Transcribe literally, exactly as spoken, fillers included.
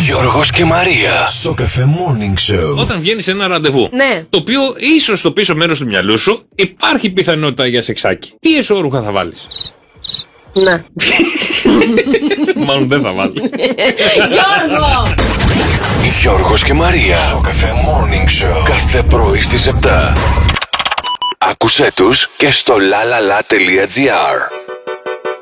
Γιώργος και Μαρία. Στο Cafe Morning Show. Όταν βγαίνεις σε ένα ραντεβού, Ναι. το οποίο ίσως στο πίσω μέρος του μυαλού σου υπάρχει πιθανότητα για σεξάκι, τι εσώρουχα θα βάλεις? Να. Μάλλον δεν θα βάλεις. Γιώργο! Γιώργος και Μαρία. Στο Cafe Morning Show. Κάθε πρωί στις επτά. Άκουσέ τους και στο lalala.gr.